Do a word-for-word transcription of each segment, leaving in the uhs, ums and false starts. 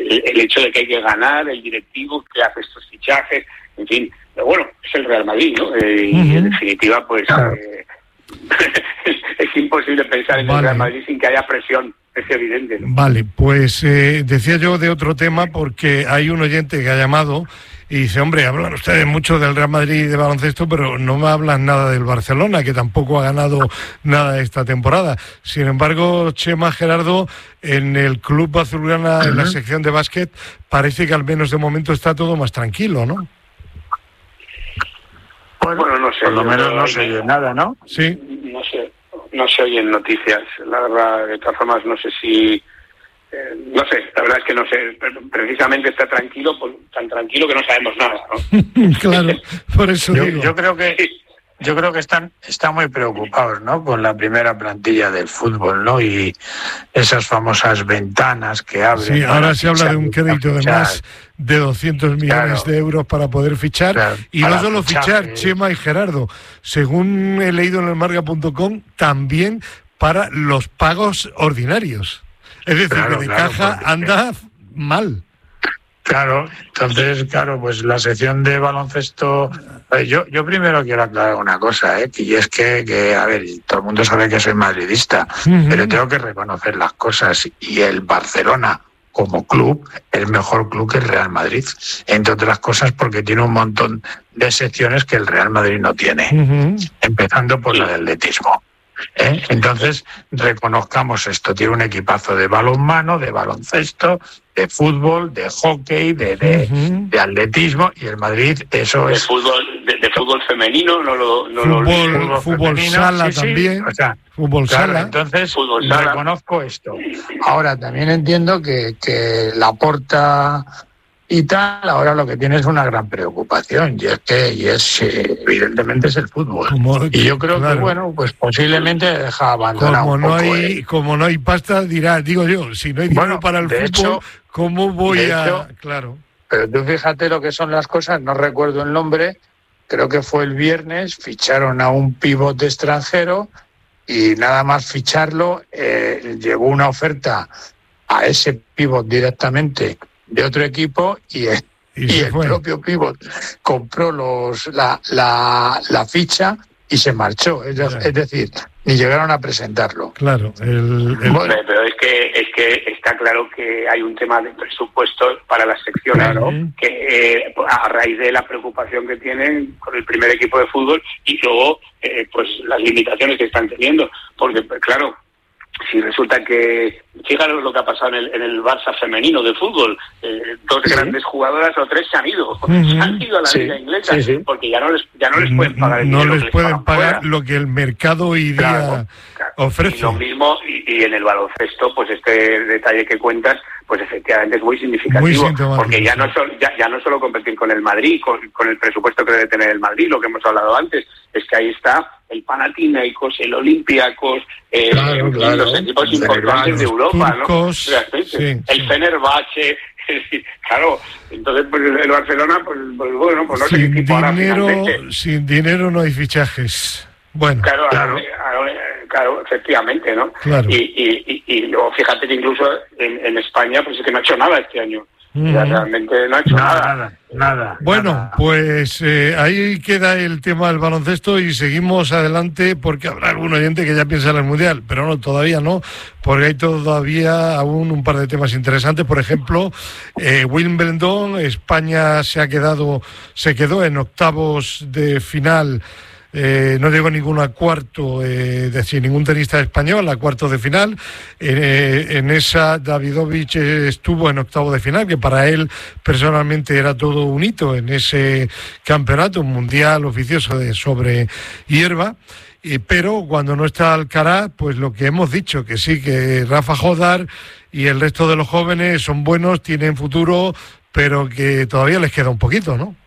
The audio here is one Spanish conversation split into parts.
el, el hecho de que hay que ganar, el directivo que hace estos fichajes, en fin, pero bueno, es el Real Madrid, ¿no? Eh, uh-huh. Y en definitiva, pues eh, es imposible pensar en vale. el Real Madrid sin que haya presión, es evidente, ¿no? Vale, pues eh, decía yo de otro tema, porque hay un oyente que ha llamado y dice, hombre, hablan ustedes mucho del Real Madrid y de baloncesto, pero no me hablan nada del Barcelona, que tampoco ha ganado nada esta temporada. Sin embargo, Chema, Gerardo, en el club azulgrana, uh-huh. en la sección de básquet, parece que al menos de momento está todo más tranquilo, ¿no? Bueno, bueno no sé. Por lo menos no se oye nada, ¿no? Sí. No sé, no se oyen noticias. La verdad, de todas formas, no sé si... Eh, no sé, la verdad es que no sé, precisamente está tranquilo, pues, tan tranquilo que no sabemos nada, ¿no? Claro, por eso yo, digo. Yo creo que yo creo que están están muy preocupados, ¿no? Con la primera plantilla del fútbol, ¿no? Y esas famosas ventanas que abren. Sí, ahora se habla de un crédito de más de doscientos millones claro, de euros para poder fichar, claro, y no solo fichar, fichar, Chema y Gerardo, según he leído en el marca punto com, también para los pagos ordinarios. Es decir, claro, que de claro, caja anda mal. Claro, entonces, claro, pues la sección de baloncesto... Yo yo primero quiero aclarar una cosa, ¿eh? Y es que, que, a ver, todo el mundo sabe que soy madridista, uh-huh. pero tengo que reconocer las cosas. Y el Barcelona, como club, es mejor club que el Real Madrid. Entre otras cosas porque tiene un montón de secciones que el Real Madrid no tiene. Uh-huh. Empezando por la del atletismo. ¿Eh? Entonces reconozcamos esto, tiene un equipazo de balonmano, de baloncesto, de fútbol, de hockey, de, de, uh-huh. de atletismo, y el Madrid eso de es fútbol, de, de fútbol femenino, no lo no fútbol, lo fútbol, fútbol sala sí, también, sí. O sea, fútbol claro, sala. Entonces fútbol sala. Reconozco esto. Ahora también entiendo que, que Laporta y tal, ahora lo que tiene es una gran preocupación, y es que, y es evidentemente es el fútbol. Como, y yo creo claro. que, bueno, pues posiblemente deja abandonar como un no poco. Hay, El... Como no hay pasta, dirá, digo yo, si no hay dinero bueno, para el fútbol, hecho, ¿cómo voy a...? Hecho, claro. Pero tú fíjate lo que son las cosas, no recuerdo el nombre, creo que fue el viernes, ficharon a un pívot extranjero y nada más ficharlo, eh, llegó una oferta a ese pívot directamente de otro equipo y, y, y el fue. propio pívot compró los la, la, la ficha y se marchó, es, claro. es decir, ni llegaron a presentarlo. Claro, el, el... Bueno, pero es que es que está claro que hay un tema de presupuesto para las secciones, claro. ¿no? Que eh, a raíz de la preocupación que tienen con el primer equipo de fútbol y luego eh, pues las limitaciones que están teniendo, porque claro, si resulta que, fíjate lo que ha pasado en el, en el Barça femenino de fútbol, eh, dos ¿Sí? grandes jugadoras o tres se han ido, uh-huh. se han ido a la sí. liga inglesa, sí, sí. porque ya no les ya no les pueden pagar el no dinero les que pueden les pagar fuera. Lo que el mercado hoy día claro, claro. ofrece. Y lo mismo, y, y en el baloncesto, pues este detalle que cuentas, pues efectivamente es muy significativo, muy porque ya no, son, ya, ya no solo competir con el Madrid, con, con el presupuesto que debe tener el Madrid, lo que hemos hablado antes, es que ahí está el Panathinaikos, el Olympiacos, eh, claro, claro. los equipos importantes de Europa, turcos, ¿no? Sí, el sí. Fenerbahce, claro, entonces pues el Barcelona, pues, pues bueno, pues no sin sé qué equipo dinero, finalmente. Sin dinero no hay fichajes. Bueno, claro, claro, claro, claro efectivamente, ¿no? Claro. Y, y, y, y luego fíjate que incluso en, en España, pues es que no ha hecho nada este año. Mm. Ya realmente no ha hecho nada. Nada, nada, nada bueno, nada. pues eh, ahí queda el tema del baloncesto y seguimos adelante porque habrá algún oyente que ya piensa en el Mundial, pero no, todavía no, porque hay todavía aún un par de temas interesantes. Por ejemplo, eh, Wimbledon, España se ha quedado, se quedó en octavos de final. Eh, no llegó ninguno a cuarto, eh, decir, ningún tenista español a cuarto de final. Eh, en esa Davidovich estuvo en octavo de final, que para él personalmente era todo un hito en ese campeonato mundial oficioso de sobre hierba. Y, pero cuando no está Alcaraz, pues lo que hemos dicho, que sí, que Rafa Jodar y el resto de los jóvenes son buenos, tienen futuro, pero que todavía les queda un poquito, ¿no?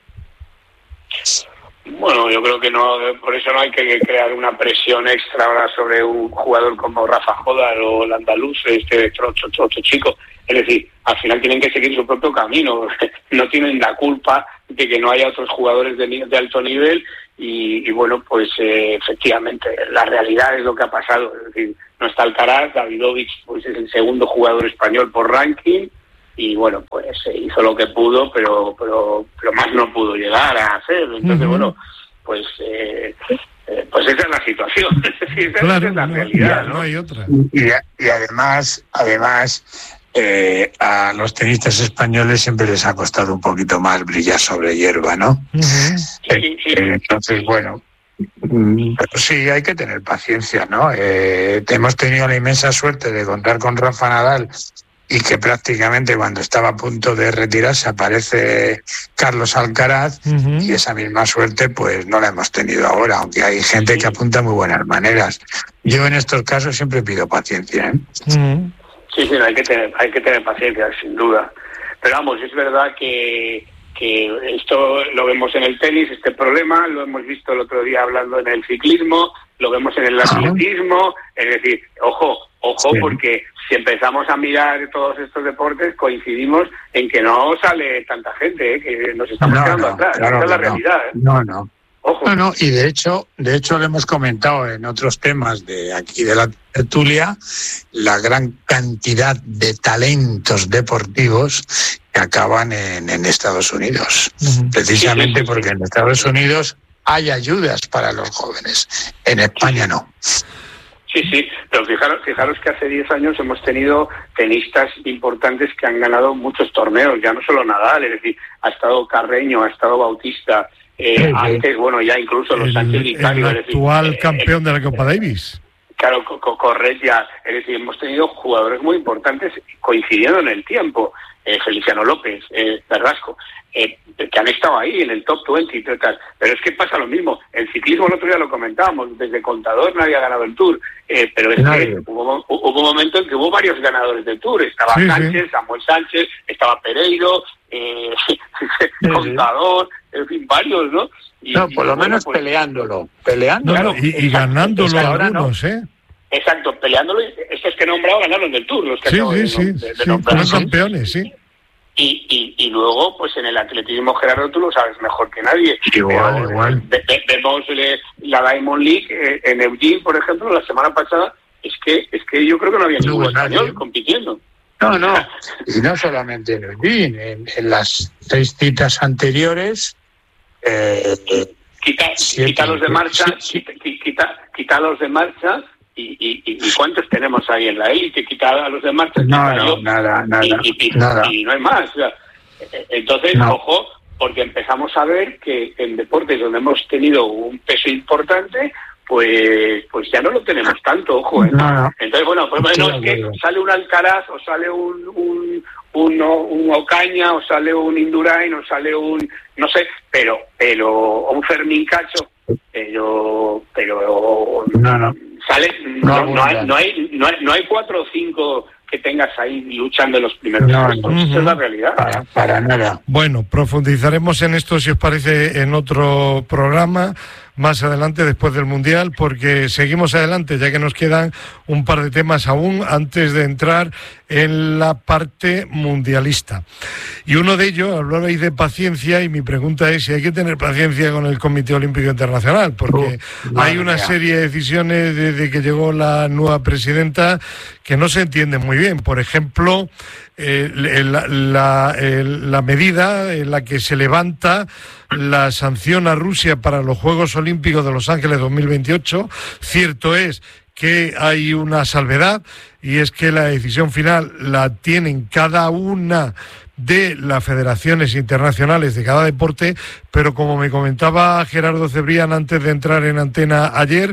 Bueno, yo creo que no, por eso no hay que crear una presión extra ahora sobre un jugador como Rafa Jodar o el andaluz, este otro, otro, otro chico. Es decir, al final tienen que seguir su propio camino. No tienen la culpa de que no haya otros jugadores de, de alto nivel y, y bueno, pues eh, efectivamente, la realidad es lo que ha pasado. Es decir, no está Alcaraz, Davidovich pues es el segundo jugador español por ranking. y bueno, pues se hizo lo que pudo, pero pero pero más no pudo llegar a hacer. Entonces, uh-huh. bueno, pues eh, eh, pues esa es la situación. Es decir, esa claro, es la no, realidad, no, ¿no? hay, no hay otra. Y, y además, además eh, a los tenistas españoles siempre les ha costado un poquito más brillar sobre hierba, ¿no? Uh-huh. Sí, sí. Eh, entonces, bueno, pero sí, hay que tener paciencia, ¿no? Eh, hemos tenido la inmensa suerte de contar con Rafa Nadal y que prácticamente cuando estaba a punto de retirarse aparece Carlos Alcaraz, uh-huh. y esa misma suerte pues no la hemos tenido ahora, aunque hay gente que apunta muy buenas maneras. Yo en estos casos siempre pido paciencia, ¿eh? Uh-huh. Sí, sí, hay que tener, hay que tener paciencia, sin duda. Pero vamos, es verdad que que esto lo vemos en el tenis, este problema, lo hemos visto el otro día hablando en el ciclismo, lo vemos en el atletismo, es decir, ojo, ojo, sí. porque si empezamos a mirar todos estos deportes, coincidimos en que no sale tanta gente, ¿eh? Que nos estamos no, quedando no, atrás, claro esa es la no. realidad. ¿eh? No, no. Ojo. No, no, y de hecho, de hecho lo hemos comentado en otros temas de aquí de la tertulia, la gran cantidad de talentos deportivos que acaban en, en Estados Unidos, uh-huh. precisamente porque en Estados Unidos hay ayudas para los jóvenes, en España no. Sí, sí, pero fijaros, fijaros que hace diez años hemos tenido tenistas importantes que han ganado muchos torneos, ya no solo Nadal, es decir, ha estado Carreño, ha estado Bautista, eh, sí, sí. antes, bueno, ya incluso los el, Sánchez Vicario. El actual es decir, campeón eh, de la Copa Davis. Claro, correcto, ya, es decir, hemos tenido jugadores muy importantes coincidiendo en el tiempo. Eh, Feliciano López, eh, Carrasco, eh, que han estado ahí en el top veinte y tal, pero es que pasa lo mismo. El ciclismo el otro día lo comentábamos, desde Contador no había ganado el Tour, eh, pero es que hubo, hubo un momento en que hubo varios ganadores del Tour, estaba sí, Sánchez, sí. Samuel Sánchez, estaba Pereiro, eh, sí, Contador, sí. en fin, varios, ¿no? Y, no, por lo bueno, menos pues, peleándolo, peleándolo. No, no, y, y ganándolo algunos, no. ¿eh? Exacto, peleándolo, estos que he nombrado ganaron del Tour, los que sí, acabo sí, de, sí, de, de sí, nombrar. Fueron campeones, sí. Y, y, y luego, pues en el atletismo, Gerardo, tú lo sabes mejor que nadie. Igual, Pero, igual. Ve, ve, vemos la Diamond League eh, en Eugene, por ejemplo, la semana pasada, es que es que yo creo que no había ningún no, español nadie. compitiendo. No, no, y no solamente en Eugene, en, en las seis citas anteriores... Eh, quita, quita los de marcha, sí, sí. Quita, quita los de marcha... Y, y, y cuántos tenemos ahí en la élite, quita a los de marcha, no, no, yo, nada, nada, y, y, nada. y no hay más. O sea, entonces, no. ojo, porque empezamos a ver que en deportes donde hemos tenido un peso importante, pues pues ya no lo tenemos tanto, ojo. ¿eh? No, no. Entonces, bueno, pues bueno, es que sale un Alcaraz, o sale un, un, un, un Ocaña, o sale un Indurain, o sale un, no sé, pero, pero un Fermín Cacho, pero, pero... No, no. Sale, no, no, no, hay, no, hay, no, hay, no hay cuatro o cinco que tengas ahí luchando en los primeros no, puestos. No, Esa es la realidad. Para, para nada. Bueno, profundizaremos en esto, si os parece, en otro programa más adelante, después del Mundial, porque seguimos adelante, ya que nos quedan un par de temas aún antes de entrar en la parte mundialista. Y uno de ellos, hablabais de paciencia, y mi pregunta es si hay que tener paciencia con el Comité Olímpico Internacional, porque uh, hay una mía. serie de decisiones desde que llegó la nueva presidenta que no se entienden muy bien. Por ejemplo, eh, la, la, eh, la medida en la que se levanta la sanción a Rusia para los Juegos Olímpicos de Los Ángeles dos mil veintiocho. Cierto es que hay una salvedad, y es que la decisión final la tienen cada una de las federaciones internacionales de cada deporte, pero como me comentaba Gerardo Cebrián antes de entrar en antena ayer,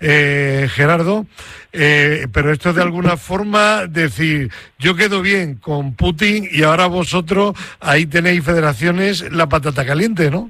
eh, Gerardo, eh, pero esto de alguna forma decir, yo quedo bien con Putin y ahora vosotros ahí tenéis federaciones la patata caliente, ¿no?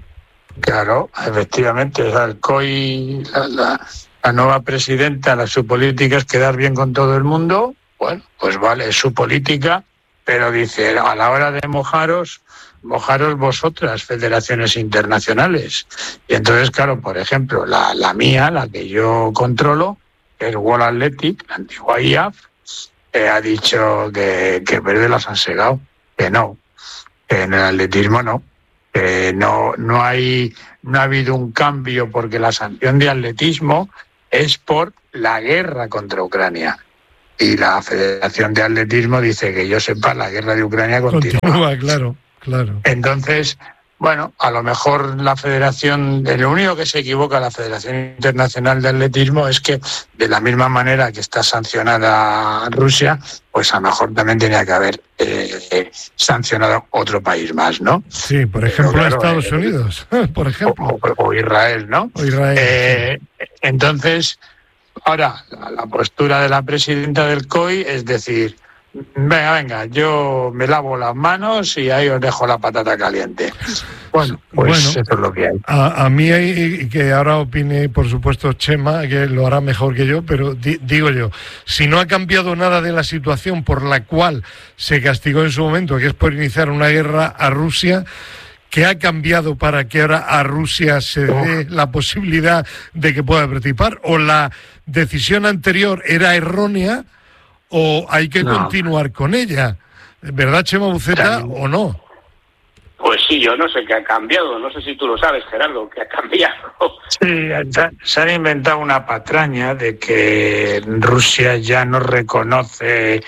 Claro, efectivamente, el C O I, la, la, la nueva presidenta, la, su política es quedar bien con todo el mundo. Bueno, pues vale, es su política, pero dice, a la hora de mojaros, mojaros vosotras, federaciones internacionales. Y entonces, claro, por ejemplo, la, la mía, la que yo controlo, el World Athletic, la antigua I A F, eh, ha dicho que, que verde las han segado, que no, que en el atletismo no. Eh, no no hay no ha habido un cambio, porque la sanción de atletismo es por la guerra contra Ucrania. y la Federación de Atletismo dice que yo sepa, la guerra de Ucrania continúa. Continúa, claro, claro. Entonces, bueno, a lo mejor la Federación, de lo único que se equivoca la Federación Internacional de Atletismo es que de la misma manera que está sancionada Rusia, pues a lo mejor también tenía que haber eh, sancionado otro país más, ¿no? Sí, por ejemplo, claro, Estados eh, Unidos, por ejemplo. O, o Israel, ¿no? O Israel. Eh, sí. Entonces, ahora, la, la postura de la presidenta del C O I es decir, venga, venga, yo me lavo las manos y ahí os dejo la patata caliente. Bueno, pues bueno, eso es lo que hay. A, a mí hay que ahora opine, por supuesto, Chema, que lo hará mejor que yo, pero di, digo yo, si no ha cambiado nada de la situación por la cual se castigó en su momento, que es por iniciar una guerra a Rusia, ¿qué ha cambiado para que ahora a Rusia se dé oh. la posibilidad de que pueda participar? ¿O la decisión anterior era errónea o hay que no. continuar con ella? ¿Verdad, Chema Buceta, sí. o no? Pues sí, yo no sé qué ha cambiado, no sé si tú lo sabes, Gerardo, qué ha cambiado. Sí, se han inventado una patraña de que Rusia ya no reconoce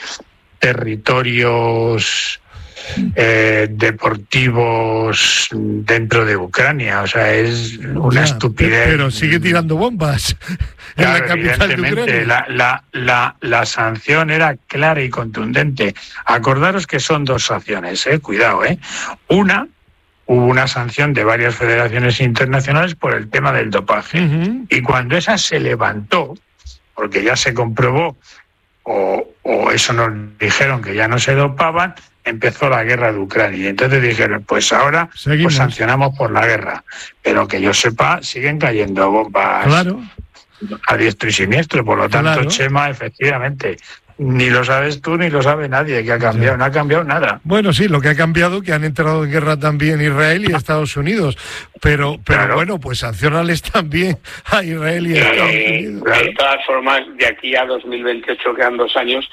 territorios eh, deportivos dentro de Ucrania, o sea, es una ya, estupidez. Pero sigue tirando bombas en claro, la capital de Ucrania. La, la, la, la sanción era clara y contundente. Acordaros que son dos sanciones, eh, cuidado, eh. Una, hubo una sanción de varias federaciones internacionales por el tema del dopaje. Uh-huh. Y cuando esa se levantó, porque ya se comprobó, o, o eso nos dijeron que ya no se dopaban, empezó la guerra de Ucrania. Y entonces dijeron, pues ahora pues sancionamos por la guerra. Pero que yo sepa, siguen cayendo bombas claro. a diestro y siniestro. Por lo tanto, claro. Chema, efectivamente, ni lo sabes tú ni lo sabe nadie que ha cambiado. Sí. No ha cambiado nada. Bueno, sí, lo que ha cambiado que han entrado en guerra también Israel y Estados Unidos. Pero, pero claro. bueno, pues sancionales también a Israel y a Estados eh, Unidos. De todas formas, de aquí a dos mil veintiocho quedan dos años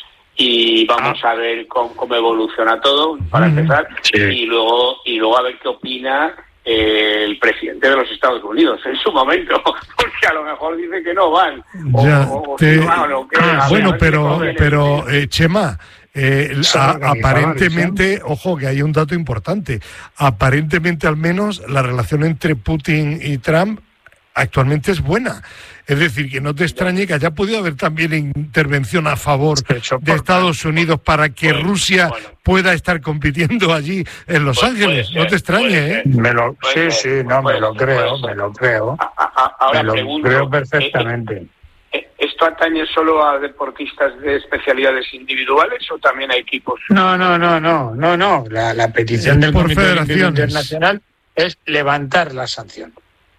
y vamos ah. a ver cómo, cómo evoluciona todo, para uh-huh. empezar, sí. y luego y luego a ver qué opina eh, el presidente de los Estados Unidos en su momento, porque a lo mejor dice que no van. Ya, o, o, te... o, van, o que, ah, bueno, ver, pero, pero eh, Chema, eh, a, aparentemente, ojo, que hay un dato importante, aparentemente al menos la relación entre Putin y Trump actualmente es buena. Es decir, que no te extrañe que haya podido haber también intervención a favor de Estados Unidos para que bueno, Rusia bueno. pueda estar compitiendo allí en Los pues Ángeles. Ser, no te extrañe, ¿eh? Me lo, sí, sí, no, me lo creo, me lo creo. A, a, ahora me lo pregunto, creo perfectamente. Eh, ¿Esto atañe solo a deportistas de especialidades individuales o también a equipos? No, no, no, no, no, no. La, la petición del Comité Olímpico Internacional es levantar la sanción.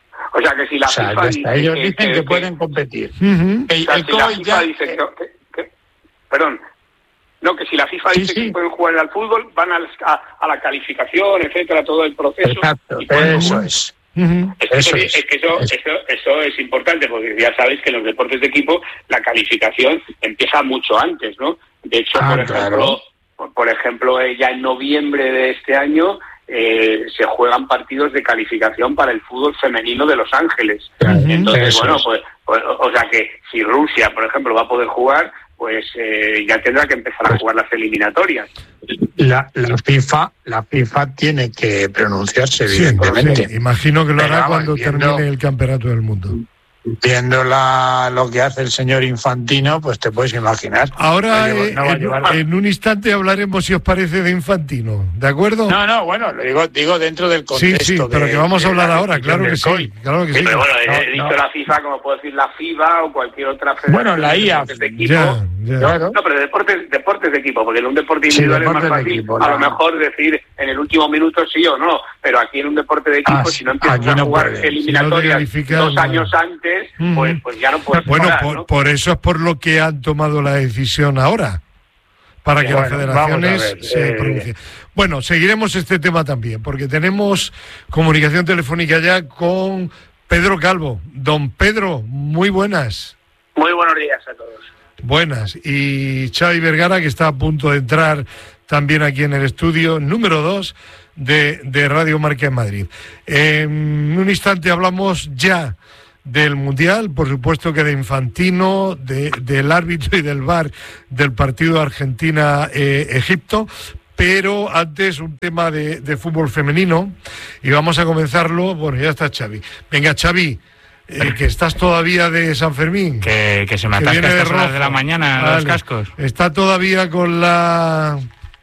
O sea, que si la o sea, FIFA dice ellos que, dicen que, que pueden competir. Uh-huh. El, o sea, el si la FIFA ya, dice que, que, que... Perdón. No, que si la FIFA sí, dice sí. que pueden jugar al fútbol, van a, a, a la calificación, etcétera, todo el proceso. Exacto, y pueden eso jugar. es. Uh-huh. Es, eso que, es. es que eso, es. Eso, eso es importante, porque ya sabéis que en los deportes de equipo la calificación empieza mucho antes, ¿no? De hecho, ah, por ejemplo, claro. por, por ejemplo, ya en noviembre de este año Eh, se juegan partidos de calificación para el fútbol femenino de Los Ángeles. Uh-huh. Entonces, Eso bueno, pues, pues, o sea que si Rusia, por ejemplo, va a poder jugar, pues eh, ya tendrá que empezar a jugar las eliminatorias. La, la FIFA, la FIFA tiene que pronunciarse, sí, evidentemente. Sí. Imagino que lo hará cuando viendo, termine el Campeonato del Mundo. Viendo la, lo que hace el señor Infantino, pues te puedes imaginar. Ahora, no llevo, no en, llevar... en un instante hablaremos, si os parece, de Infantino, ¿de acuerdo? No, no, bueno, lo digo, digo dentro del contexto. Sí, sí, pero de, que vamos a hablar ahora, claro que sí, claro que sí. sí. Pero bueno, no, he dicho no. la FIFA, como puedo decir la FIBA o cualquier otra federación. Bueno, la I A. De equipo. Ya, ya. No, no, pero de deportes, deportes de equipo, porque en un deporte individual sí, es más fácil, equipo, a lo mejor decir en el último minuto sí o no, pero aquí en un deporte de equipo, ah, si no empiezas a no jugar puede. eliminatorias si no dos años antes, mm. pues, pues ya no puedes Bueno, jugar, por, ¿no? por eso es por lo que han tomado la decisión ahora, para que bueno, las federaciones ver, se eh, pronuncien. Bueno, seguiremos este tema también, porque tenemos comunicación telefónica ya con Pedro Calvo. Don Pedro, muy buenas. Muy buenos días a todos. Buenas. Y Xavi Vergara, que está a punto de entrar también aquí en el estudio número dos de, de Radio Marca en Madrid. En un instante hablamos ya del Mundial, por supuesto que de Infantino, de, del árbitro y del V A R del partido Argentina-Egipto, pero antes un tema de, de fútbol femenino, y vamos a comenzarlo. Bueno, ya está Xavi. Venga, Xavi, eh, que estás todavía de San Fermín. Que, que se me atasca a estas horas de la mañana, vale, los cascos. Está todavía con la...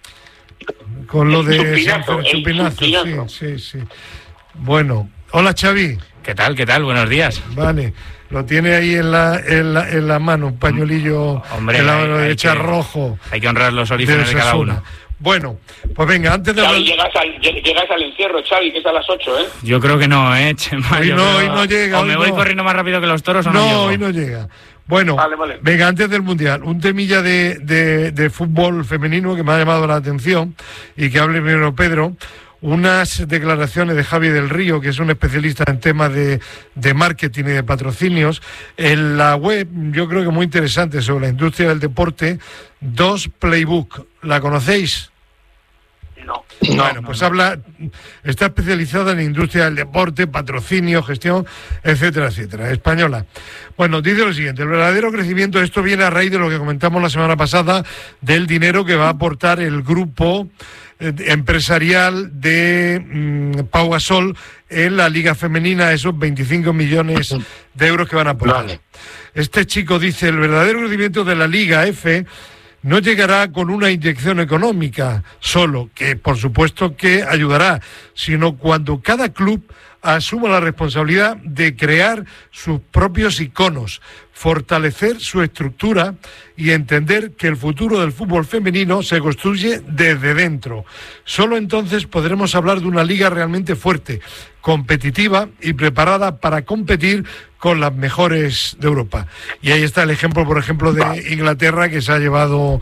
con lo de chupinazo, San Fermín. Sí, sí, sí. Bueno, hola Xavi. ¿Qué tal? ¿Qué tal? Buenos días. Vale, lo tiene ahí en la, en la, en la mano, un pañuelillo. Hombre, en la mano hay, derecha hay que, rojo. Hay que honrar los orígenes de, de cada uno. Bueno, pues venga, antes de... Xavi, llegas, al, llegas al encierro, Xavi, que es a las ocho, ¿eh? Yo creo que no, ¿eh, Chema? Hoy no, creo... hoy no llega. O me hoy voy no. corriendo más rápido que los toros o no No, llego. hoy no llega. Bueno, vale, vale. Venga, antes del Mundial, un temilla de, de, de fútbol femenino que me ha llamado la atención y que hable primero Pedro. Unas declaraciones de Javi del Río, que es un especialista en temas de, de marketing y de patrocinios, en la web, yo creo que muy interesante, sobre la industria del deporte, Dos Playbook. ¿La conocéis? No. Bueno, no, pues no. habla, está especializada en industria del deporte, patrocinio, gestión, etcétera, etcétera. Española. Bueno, dice lo siguiente: el verdadero crecimiento, esto viene a raíz de lo que comentamos la semana pasada, del dinero que va a aportar el grupo eh, empresarial de mmm, Pau Gasol en la Liga Femenina, esos veinticinco millones de euros que van a aportar. Vale. Este chico dice: el verdadero crecimiento de la Liga F no llegará con una inyección económica solo, que por supuesto que ayudará, sino cuando cada club asuma la responsabilidad de crear sus propios iconos, fortalecer su estructura y entender que el futuro del fútbol femenino se construye desde dentro. Solo entonces podremos hablar de una liga realmente fuerte, competitiva y preparada para competir con las mejores de Europa. Y ahí está el ejemplo, por ejemplo, de Inglaterra, que se ha llevado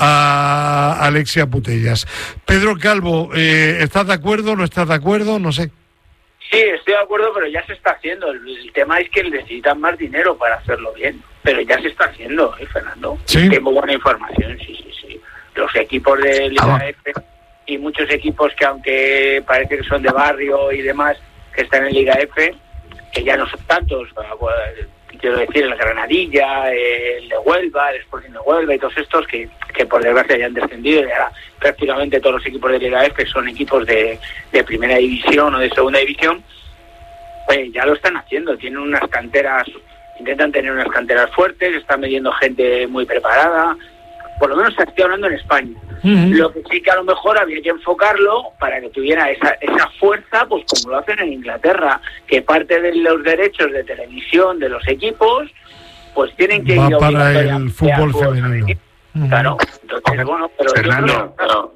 a Alexia Putellas. Pedro Calvo, eh, ¿estás de acuerdo? ¿No estás de acuerdo? No sé. Sí, estoy de acuerdo, pero ya se está haciendo. El, el tema es que necesitan más dinero para hacerlo bien, pero ya se está haciendo, ¿eh, Fernando? Sí. Tengo buena información, sí, sí, sí. Los equipos de Liga ah. F y muchos equipos que, aunque parece que son de barrio y demás, que están en Liga F, que ya no son tantos, quiero decir, el Granadilla, el de Huelva, el Sporting de Huelva y todos estos que, que por desgracia ya han descendido, y ahora prácticamente todos los equipos de Liga F son equipos de, de primera división o de segunda división, pues ya lo están haciendo, tienen unas canteras, intentan tener unas canteras fuertes, están metiendo gente muy preparada, por lo menos estoy hablando en España. Uh-huh. Lo que sí que a lo mejor había que enfocarlo para que tuviera esa, esa fuerza, pues como lo hacen en Inglaterra, que parte de los derechos de televisión de los equipos, pues tienen que va ir para el fútbol femenino. Uh-huh. Claro, entonces bueno, pero Fernando, pero,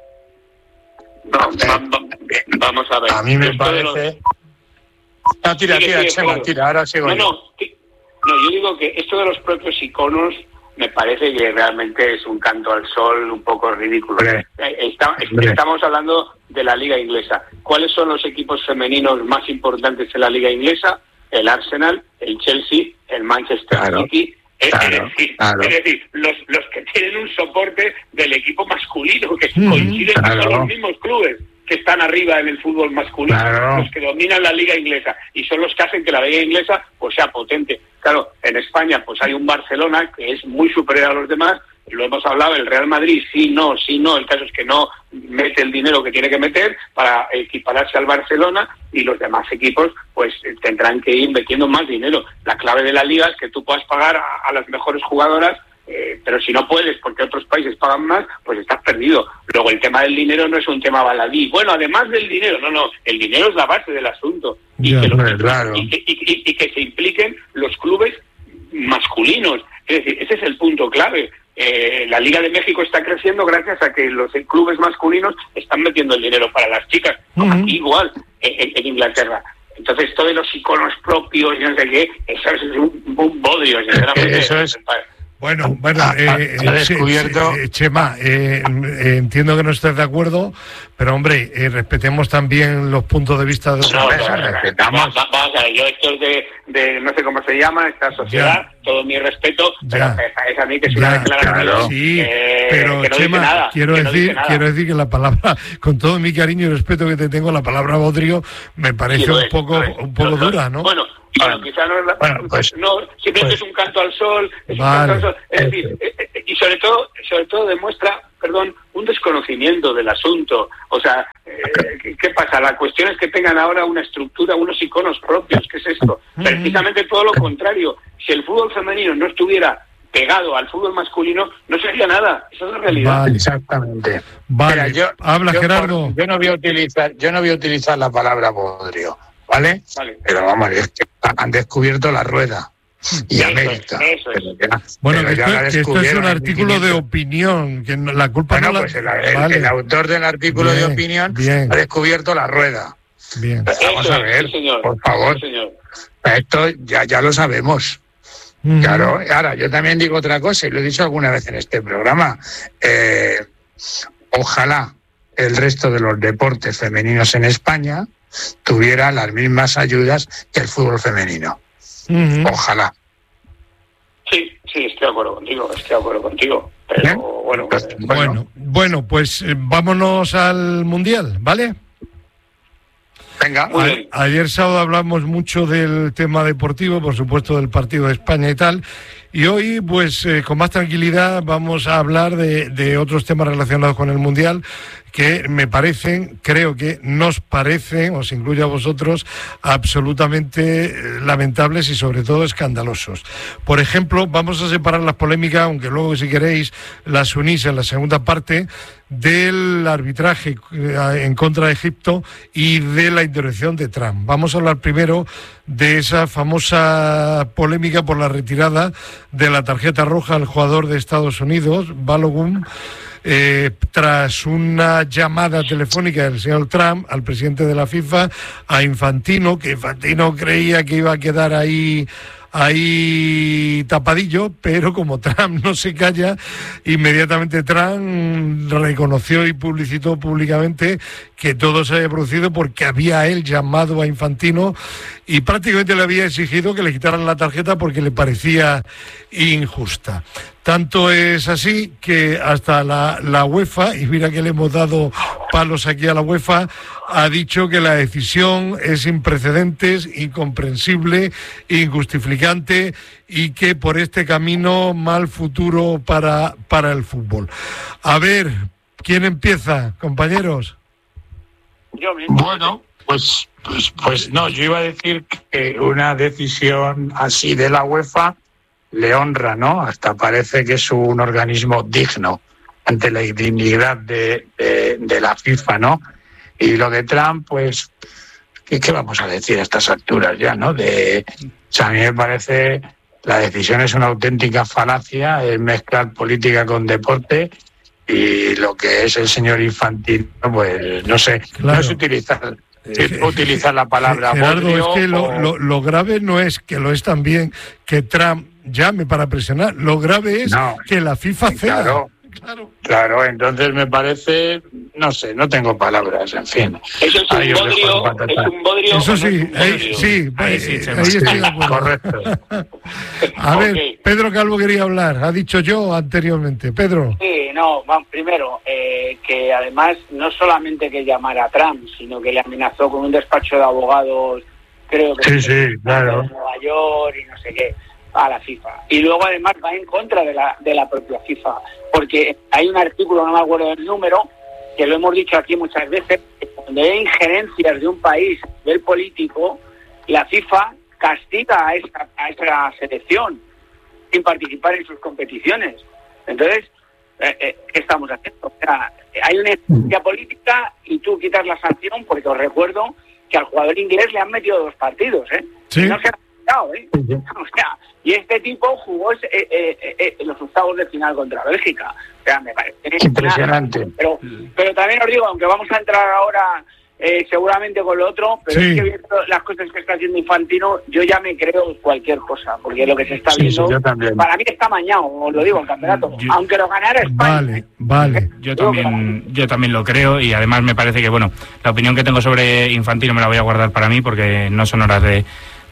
no, va, va, vamos a ver. A mí me esto parece. Los... No, tira, tira, sí, Chema, tira, ahora sigo. No, no, no, yo digo que esto de los propios iconos me parece que realmente es un canto al sol un poco ridículo. Está, estamos hablando de la liga inglesa. ¿Cuáles son los equipos femeninos más importantes en la liga inglesa? El Arsenal, el Chelsea, el Manchester claro, City. Es, claro, decir, claro. es decir, los, los que tienen un soporte del equipo masculino, que mm, coinciden claro. con los mismos clubes que están arriba en el fútbol masculino, claro. los que dominan la liga inglesa, y son los que hacen que la liga inglesa pues sea potente. Claro, en España pues hay un Barcelona que es muy superior a los demás, lo hemos hablado, el Real Madrid sí, no, sí, no, el caso es que no mete el dinero que tiene que meter para equipararse al Barcelona, y los demás equipos pues tendrán que ir metiendo más dinero. La clave de la liga es que tú puedas pagar a, a las mejores jugadoras, Eh, pero si no puedes porque otros países pagan más, pues estás perdido. Luego el tema del dinero no es un tema baladí. Bueno, además del dinero, no, no, el dinero es la base del asunto. Y, ya, que, los, claro. y, que, y, y, y que se impliquen los clubes masculinos. Es decir, ese es el punto clave. Eh, la Liga de México está creciendo gracias a que los clubes masculinos están metiendo el dinero para las chicas. Uh-huh. Aquí igual, en, en Inglaterra. Entonces, esto de los iconos propios y no sé qué, eso es un, un bodrio, sinceramente. Eso es... Bueno, bueno, eh, ha descubierto... eh, Chema, eh, eh, entiendo que no estés de acuerdo, pero hombre, eh, respetemos también los puntos de vista de los no, no, no, respetamos. Vamos a ver, yo esto es de, de, no sé cómo se llama, esta sociedad, todo mi respeto, ya. pero es a mí que es ya, una declaración claro, sí, eh, pero que no Chema, dice nada. Quiero, que decir, no dice nada. quiero decir que la palabra, con todo mi cariño y respeto que te tengo, la palabra bodrio me parece un es, poco, es, un poco no, no, dura, ¿no? Bueno, bueno, quizá no es la, bueno, pues, no, simplemente pues, es un canto al sol, es vale. un canto al sol, es decir, eh, eh, y sobre todo, sobre todo demuestra, perdón, un desconocimiento del asunto. O sea, eh, ¿qué, ¿qué pasa? La cuestión es que tengan ahora una estructura, unos iconos propios. ¿Qué es esto? Precisamente todo lo contrario. Si el fútbol femenino no estuviera pegado al fútbol masculino, no sería nada. Esa es la realidad. Vale. Exactamente. Vale, Mira, yo, habla yo, Gerardo. Por, yo no voy a utilizar, yo no voy a utilizar la palabra bodrio, ¿vale? Vale. Pero vamos, es que han descubierto la rueda. Y Eso América. es, eso es. Pero ya- Bueno, pero que ya esto, la que esto es un descubrieron en artículo de mil quinientos. opinión, que no- la culpa Bueno, no la... pues el, el- Vale. el autor del artículo Bien, de opinión bien. ha descubierto la rueda. Bien. Vamos Eso a es, ver, sí, señor. por favor. Sí, señor. Esto ya, ya lo sabemos. Ujú. Claro, ahora yo también digo otra cosa y lo he dicho alguna vez en este programa. Eh, ojalá el resto de los deportes femeninos en España tuvieran las mismas ayudas que el fútbol femenino. Ujú. Ojalá. Sí, sí, estoy de acuerdo contigo, estoy de acuerdo contigo. Pero ¿Eh? bueno, Pues, eh, Bueno, bueno, pues eh, vámonos al Mundial, ¿vale? Venga. Muy A- bien. ayer sábado hablamos mucho del tema deportivo, por supuesto del partido de España y tal, y hoy pues eh, con más tranquilidad vamos a hablar de, de otros temas relacionados con el Mundial que me parecen, creo que nos parecen, os incluyo a vosotros, absolutamente eh, lamentables y sobre todo escandalosos. Por ejemplo, vamos a separar las polémicas, aunque luego si queréis las unís en la segunda parte, del arbitraje eh, en contra de Egipto y de la intervención de Trump. Vamos a hablar primero de esa famosa polémica por la retirada de la tarjeta roja al jugador de Estados Unidos, Balogun, eh, tras una llamada telefónica del señor Trump al presidente de la FIFA, a Infantino, que Infantino creía que iba a quedar ahí ahí tapadillo, pero como Trump no se calla, inmediatamente Trump reconoció y publicitó públicamente que todo se había producido porque había él llamado a Infantino y prácticamente le había exigido que le quitaran la tarjeta porque le parecía injusta. Tanto es así que hasta la, la UEFA, y mira que le hemos dado palos aquí a la UEFA, ha dicho que la decisión es sin precedentes, incomprensible, injustificante y que por este camino mal futuro para, para el fútbol. A ver, ¿quién empieza, compañeros? yo mismo. Bueno, pues, pues, pues no, yo iba a decir que una decisión así de la UEFA le honra, ¿no? Hasta parece que es un organismo digno ante la dignidad de, de, de la FIFA, ¿no? Y lo de Trump, pues, ¿qué, qué vamos a decir a estas alturas ya, no? De, o sea, a mí me parece, la decisión es una auténtica falacia, es mezclar política con deporte y lo que es el señor Infantino, pues, no sé, Claro. no es utilizar, Eh, utilizar la palabra Gerardo, bodrio es que lo, o- lo, lo grave no es que lo es también que Trump llame para presionar, lo grave es No. que la FIFA ceda. Claro. Claro. Claro, entonces me parece, no sé, no tengo palabras, en fin. Eso es un Ahí os dejo el bodrio, patata. es un bodrio. Eso o no sí, es un ahí, bodrio. sí, Ahí ahí, sí, Chema. ahí Sí, estoy de acuerdo. correcto. A ver, Ok. Pedro Calvo quería hablar, ha dicho yo anteriormente. Pedro. Sí, no, vamos, primero, eh, que además no solamente que llamara a Trump, sino que le amenazó con un despacho de abogados, creo que Sí, sí, claro. de Nueva York y no sé qué, a la FIFA. Y luego además va en contra de la, de la propia FIFA, porque hay un artículo, no me acuerdo del número, que lo hemos dicho aquí muchas veces, que cuando hay injerencias de un país del político, la FIFA castiga a esa, a esa selección sin participar en sus competiciones. Entonces, eh, eh, ¿qué estamos haciendo? O sea, hay una estrategia política y tú quitas la sanción, porque os recuerdo que al jugador inglés le han metido dos partidos, ¿eh? Sí. Y no se ha quitado, ¿eh? O sea, y este tipo jugó eh, eh, eh, en los octavos de final contra Bélgica. O sea, me parece Impresionante. Pero, pero también os digo, aunque vamos a entrar ahora eh, seguramente con lo otro, pero Sí. es que viendo las cosas que está haciendo Infantino, yo ya me creo cualquier cosa, porque lo que se está Sí, sí, viendo, yo también. para mí está mañado, os lo digo, el campeonato, Yo- aunque lo ganara España. Vale, vale. Yo también, yo también lo creo y además me parece que, bueno, la opinión que tengo sobre Infantino me la voy a guardar para mí porque no son horas de,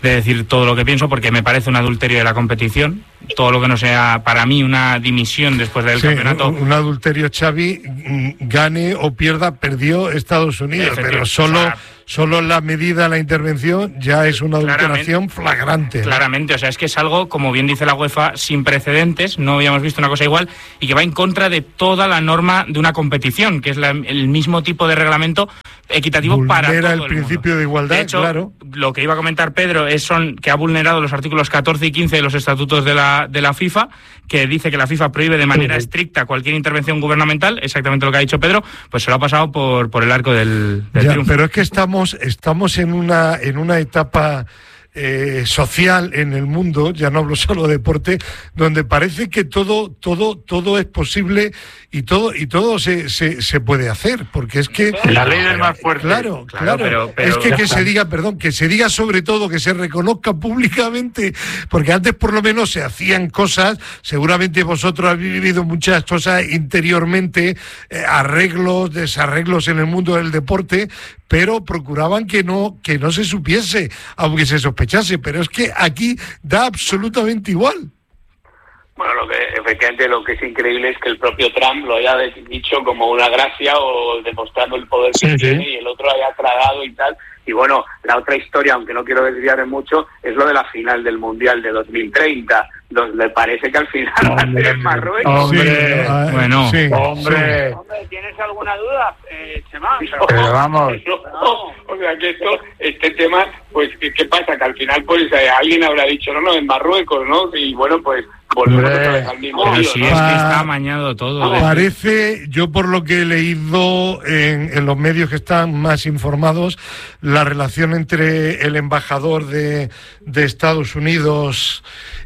de decir todo lo que pienso, porque me parece un adulterio de la competición. Todo lo que no sea, para mí, una dimisión después del sí, campeonato. Un, un adulterio, Xavi, gane o pierda, perdió Estados Unidos, pero solo, o sea, solo la medida, la intervención, ya es una adulteración flagrante. Claramente, o sea, es que es algo, como bien dice la UEFA, sin precedentes, no habíamos visto una cosa igual, y que va en contra de toda la norma de una competición, que es la, el mismo tipo de reglamento equitativo Vulnera para todo el, el principio mundo. de igualdad, de hecho, claro. Lo que iba a comentar Pedro es son que ha vulnerado los artículos catorce y quince de los estatutos de la, de la FIFA, que dice que la FIFA prohíbe de manera estricta cualquier intervención gubernamental, exactamente lo que ha dicho Pedro, pues se lo ha pasado por, por el arco del, del ya, triunfo. Pero es que estamos, estamos en una, en una etapa eh, social en el mundo, ya no hablo solo de deporte, donde parece que todo, todo, todo es posible y todo, y todo se, se, se puede hacer, porque es que la ley del más fuerte. Claro, claro. claro pero, pero, es que que se diga, perdón, que se diga sobre todo, que se reconozca públicamente, porque antes por lo menos se hacían cosas, seguramente vosotros habéis vivido muchas cosas interiormente, eh, arreglos, desarreglos en el mundo del deporte, pero procuraban que no, que no se supiese, aunque se sospechase, pero es que aquí da absolutamente igual. Bueno, lo que efectivamente lo que es increíble es que el propio Trump lo haya dicho como una gracia o demostrando el poder que sí, tiene, sí. Y el otro haya tragado y tal. Y bueno, la otra historia, aunque no quiero desviarme mucho, es lo de la final del Mundial de dos mil treinta, donde parece que al final va a ser en Marruecos. Hombre, sí, bueno, sí, hombre. Sí. Hombre, ¿tienes alguna duda, eh, Chema? No, Pero vamos. No, o sea, que esto, este tema, pues, ¿qué, qué pasa? Que al final, pues, eh, alguien habrá dicho, no, no, en Marruecos, ¿no? Y bueno, pues, volvemos otra vez al mismo Pero lío, sí, ¿no? es que está amañado todo. ¿eh? Parece, yo por lo que he leído en, en los medios que están más informados, la relación entre el embajador de, de Estados Unidos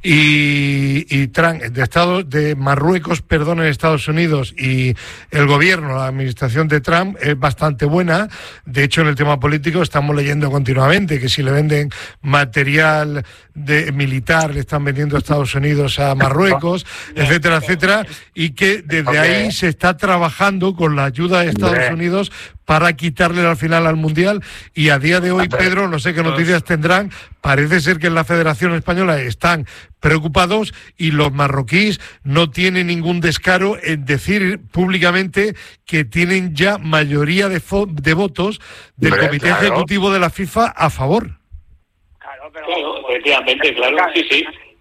y, y Trump, de Estados, de Marruecos, perdón, en Estados Unidos y el gobierno, la administración de Trump es bastante buena. De hecho, en el tema político estamos leyendo continuamente que si le venden material de militar, le están vendiendo a Estados Unidos a Marruecos, etcétera, etcétera, y que desde ahí se está trabajando con la ayuda de Estados Unidos para quitarle al final al Mundial, y a día de hoy, Pedro, no sé qué noticias tendrán, parece ser que en la Federación Española están preocupados y los marroquíes no tienen ningún descaro en decir públicamente que tienen ya mayoría de, de votos del Hombre, Comité claro. Ejecutivo de la FIFA a favor. Claro, pero... Claro, efectivamente, claro, sí, sí.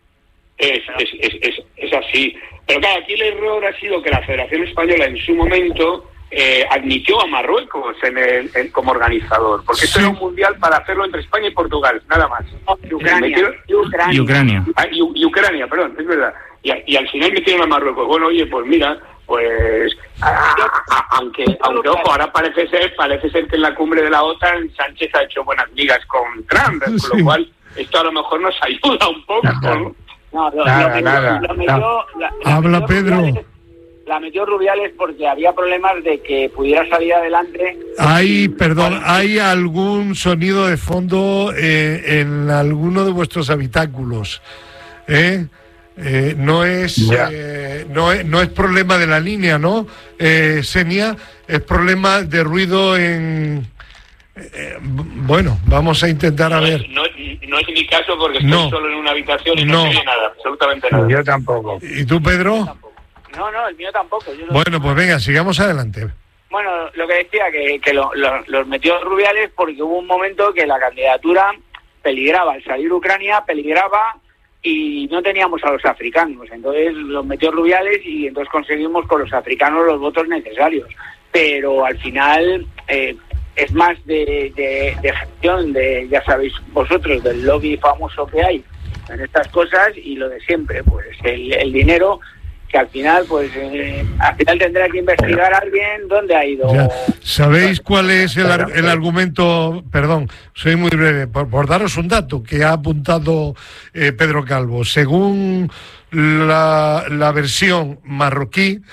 Es, es, es, es, es así. Pero claro, aquí el error ha sido que la Federación Española en su momento eh, admitió a Marruecos en el, en, como organizador, porque sí. Esto era un mundial para hacerlo entre España y Portugal, nada más. Oh, y, Ucrania. Metieron, y Ucrania. Y Ucrania. Ah, y, y Ucrania, perdón, es verdad. Y, y al final metieron a Marruecos. Bueno, oye, pues mira, pues a, a, aunque, aunque ojo, ahora parece ser, parece ser que en la cumbre de la OTAN Sánchez ha hecho buenas migas con Trump, sí. Con lo cual esto a lo mejor nos ayuda un poco, ¿no? No, lo, nada, lo, nada, lo metió, nada. La, la Habla metió Pedro. Rubiales, la metió Rubiales porque había problemas de que pudiera salir adelante. Hay, perdón, ¿hay algún sonido de fondo eh, en alguno de vuestros habitáculos? ¿Eh? Eh, no es yeah. eh, no es no es problema de la línea, ¿no? Eh, Senia, es problema de ruido en... Eh, bueno, vamos a intentar a ver. No, no es mi caso porque estoy no. solo en una habitación y no, no se oye nada, absolutamente nada. Yo tampoco. ¿Y tú, Pedro? No, no, el mío tampoco. Yo bueno, pues venga, sigamos adelante. Bueno, lo que decía, que, que lo, lo, los metió Rubiales porque hubo un momento que la candidatura peligraba, al salir Ucrania peligraba y no teníamos a los africanos. Entonces los metió Rubiales y entonces conseguimos con los africanos los votos necesarios. Pero al final... Eh, es más de, de, de gestión, de, ya sabéis vosotros, del lobby famoso que hay en estas cosas y lo de siempre, pues el, el dinero que al final, pues eh, al final tendrá que investigar a alguien dónde ha ido. Ya. ¿Sabéis cuál es el, el argumento? Perdón, soy muy breve, por, por daros un dato que ha apuntado eh, Pedro Calvo. Según la, la versión marroquí,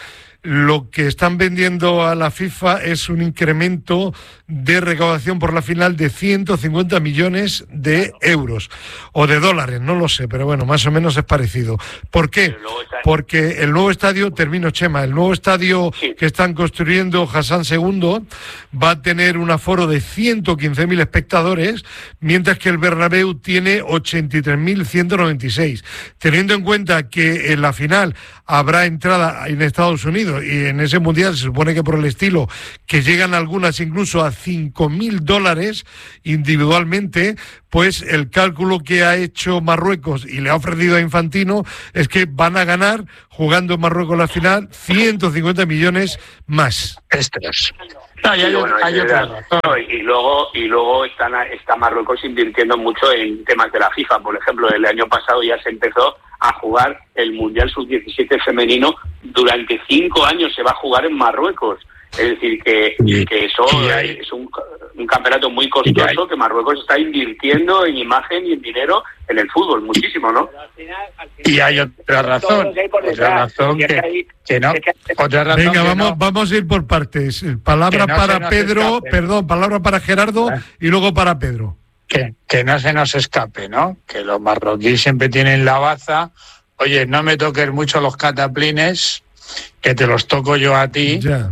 lo que están vendiendo a la FIFA es un incremento de recaudación por la final de ciento cincuenta millones de euros o de dólares, no lo sé, pero bueno, más o menos es parecido. ¿Por qué? Porque el nuevo estadio, termino Chema, el nuevo estadio sí. que están construyendo Hassan segundo va a tener un aforo de ciento quince mil espectadores, mientras que el Bernabéu tiene ochenta y tres mil ciento noventa y seis. Teniendo en cuenta que en la final habrá entrada en Estados Unidos y en ese mundial se supone que por el estilo que llegan algunas incluso a cinco mil dólares individualmente, pues el cálculo que ha hecho Marruecos y le ha ofrecido a Infantino es que van a ganar, jugando en Marruecos la final, ciento cincuenta millones más. Estos. No, y, hay, bueno, hay otra razón. Y luego, y luego están, está Marruecos invirtiendo mucho en temas de la FIFA. Por ejemplo, el año pasado ya se empezó a jugar el Mundial sub diecisiete femenino. Durante cinco años se va a jugar en Marruecos. Es decir, que, y, que eso hay, es un, un campeonato muy costoso que Marruecos está invirtiendo en imagen y en dinero en el fútbol, muchísimo, ¿no? Al final, al final, y hay otra razón, otra razón que, que, que no, otra razón Venga, que vamos, no. vamos a ir por partes. Palabra no para Pedro, perdón, palabra para Gerardo ¿Eh? y luego para Pedro. Que, que no se nos escape, ¿no? Que los marroquíes siempre tienen la baza. Oye, no me toques mucho los cataplines, que te los toco yo a ti. Ya.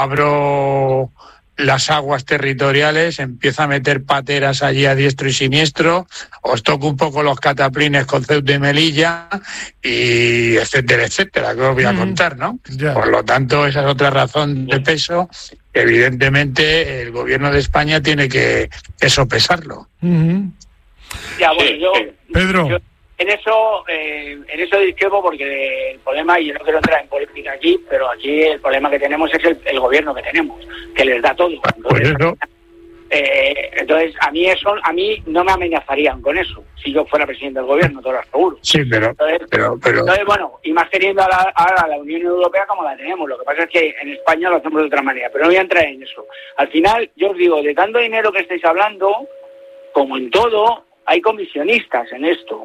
Abro las aguas territoriales, empiezo a meter pateras allí a diestro y siniestro, os toco un poco los cataplines con Ceuta y Melilla, y etcétera, etcétera, que os voy a contar, ¿no? Yeah. Por lo tanto, esa es otra razón de peso que evidentemente el gobierno de España tiene que, que sopesarlo. Uh-huh. Ya, bueno, yo... Pedro... Yo... En eso, eh, en eso discrepo porque el problema, y yo no quiero entrar en política aquí, pero aquí el problema que tenemos es el, el gobierno que tenemos, que les da todo. Entonces, eso. Eh, entonces a mí eso, a mí no me amenazarían con eso, si yo fuera presidente del gobierno, te lo aseguro. Sí, pero, entonces, pero, pero... entonces bueno, y más teniendo a la, a la Unión Europea como la tenemos. Lo que pasa es que en España lo hacemos de otra manera, pero no voy a entrar en eso. Al final, yo os digo, de tanto dinero que estáis hablando, como en todo, hay comisionistas en esto.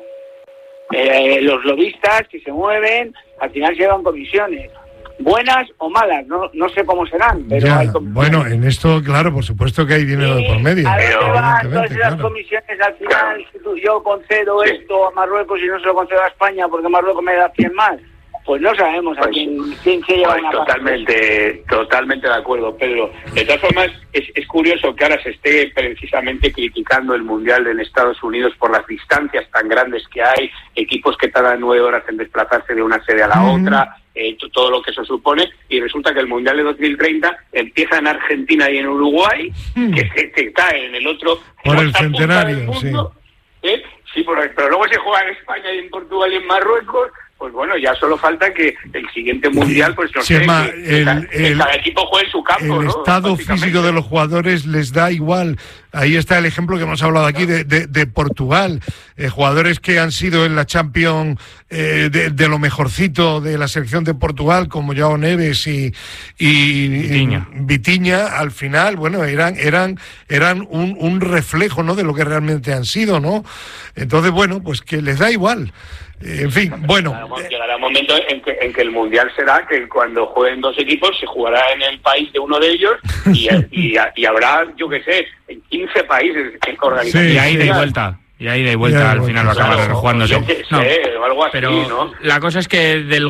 Eh, los lobistas que se mueven, al final se llevan comisiones, buenas o malas, no no sé cómo serán, pero ya, hay bueno, en esto, claro, por supuesto que hay dinero sí, de por medio. A ver, pero, van todas esas claro. comisiones al final, si tú, yo concedo sí. esto a Marruecos y no se lo concedo a España porque Marruecos me da cien más, pues no sabemos a quién, quién se lleva pues una totalmente, totalmente de acuerdo, Pedro. De todas formas, es, es curioso que ahora se esté precisamente criticando el Mundial en Estados Unidos por las distancias tan grandes que hay, equipos que tardan nueve horas en desplazarse de una sede a la mm. otra, eh, todo lo que eso supone, y resulta que el Mundial de dos mil treinta empieza en Argentina y en Uruguay, mm. que, se, que está en el otro... Por el centenario, mundo, sí. ¿eh? Sí, pero luego se juega en España y en Portugal y en Marruecos. Pues bueno, ya solo falta que el siguiente mundial, pues no sé, que, el, que, que el, cada equipo juegue en su campo, el ¿no? estado físico de los jugadores les da igual. Ahí está el ejemplo que hemos hablado aquí de, de, de Portugal, eh, jugadores que han sido en la Champions eh, de, de lo mejorcito de la selección de Portugal, como João Neves y, y, Vitinha. y Vitinha, al final, bueno, eran eran eran un, un reflejo, ¿no?, de lo que realmente han sido, ¿no? Entonces, bueno, pues que les da igual. En fin, bueno. Llegará un momento en que, en que el Mundial será que cuando jueguen dos equipos se jugará en el país de uno de ellos y, y, y habrá, yo qué sé, en quince países organizados. Sí, y ahí de vuelta. Y ahí de vuelta al final va a acabar claro, jugándose. No, sé, o algo así, pero ¿no? La cosa es que del,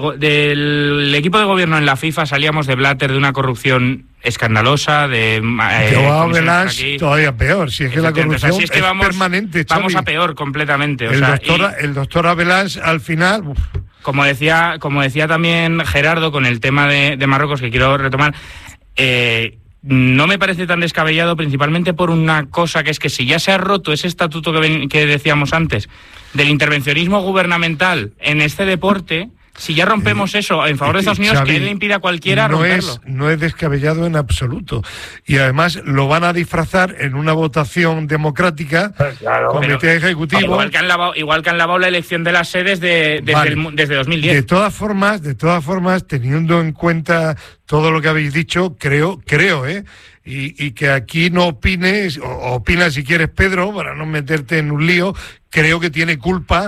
del equipo de gobierno en la FIFA salíamos de Blatter de una corrupción escandalosa, de... Eh, Joao Velas todavía peor, si es que la corrupción o sea, si es, que es vamos, permanente, Xavi. Vamos a peor completamente. O el, sea, doctor, y, el doctor Avelas al final... Uf. Como decía, como decía también Gerardo con el tema de, de Marruecos, que quiero retomar... Eh, no me parece tan descabellado, principalmente por una cosa, que es que si ya se ha roto ese estatuto que, ven, que decíamos antes, del intervencionismo gubernamental en este deporte, si ya rompemos eh, eso en favor de Estados Unidos, Xavi, ¿qué le impide a cualquiera no romperlo? Es, no es descabellado en absoluto. Y además lo van a disfrazar en una votación democrática, claro, comité ejecutivo. Igual que, han lavado, igual que han lavado la elección de las sedes de, desde, vale. el, desde dos mil diez. De todas formas, de todas formas, teniendo en cuenta todo lo que habéis dicho, creo, creo, ¿eh? Y, y que aquí no opines, o opina si quieres, Pedro, para no meterte en un lío, creo que tiene culpa